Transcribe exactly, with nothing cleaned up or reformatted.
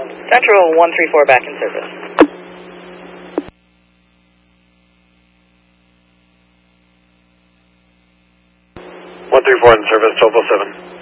Central one three four back in service. one three four in service, twelve oh seven.